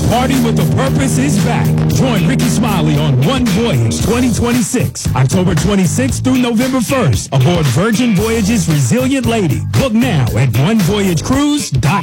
Party with a Purpose is back. Join Ricky Smiley on One Voyage 2026, October 26th through November 1st, aboard Virgin Voyages Resilient Lady. Book now at onevoyagecruise.com.